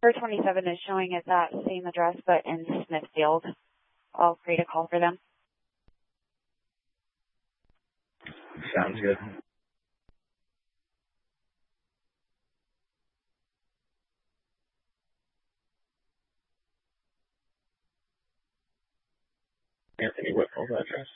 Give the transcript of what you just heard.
Number 27 is showing at that same address, but in Smithfield. I'll create a call for them. Sounds good. Anthony Whitfield's address.